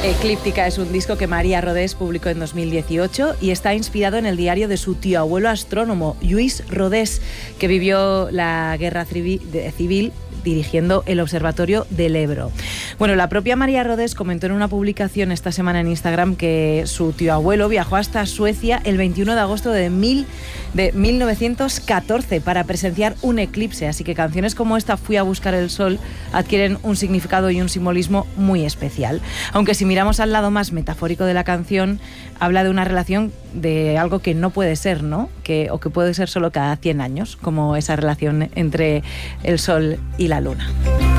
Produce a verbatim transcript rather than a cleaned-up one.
Eclíptica es un disco que María Rodés publicó en dos mil dieciocho y está inspirado en el diario de su tío abuelo astrónomo, Lluís Rodés, que vivió la guerra civil dirigiendo el Observatorio del Ebro. Bueno, la propia María Rodés comentó en una publicación esta semana en Instagram que su tío abuelo viajó hasta Suecia el veintiuno de agosto de, mil, de mil novecientos catorce para presenciar un eclipse, así que canciones como esta, Fui a buscar el sol, adquieren un significado y un simbolismo muy especial. Aunque si miramos al lado más metafórico de la canción, habla de una relación de algo que no puede ser, ¿no? Que, o que puede ser solo cada cien años, como esa relación entre el sol y la luna.